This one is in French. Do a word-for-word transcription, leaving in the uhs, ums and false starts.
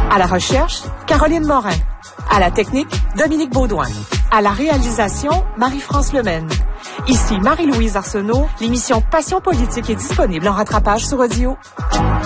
À la recherche, Caroline Morin. À la technique, Dominique Baudouin. À la réalisation, Marie-France Lemaine. Ici Marie-Louise Arsenault. L'émission Passion politique est disponible en rattrapage sur audio.